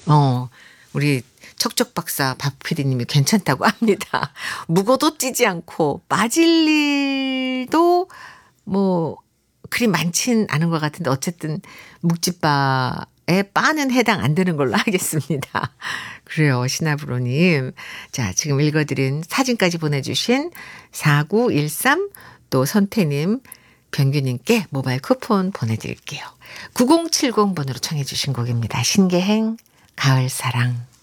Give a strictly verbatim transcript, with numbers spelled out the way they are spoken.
어, 우리 척척 박사 박 피디님이 괜찮다고 합니다. 묵어도 찌지 않고 빠질 일도 뭐 그리 많진 않은 것 같은데 어쨌든 묵찌빠에 빠는 해당 안 되는 걸로 하겠습니다. 그래요, 시나브로님. 자, 지금 읽어드린 사진까지 보내주신 사구일삼 또 선태님, 변규님께 모바일 쿠폰 보내드릴게요. 구공칠공 번으로 청해 주신 곡입니다. 신계행 가을사랑.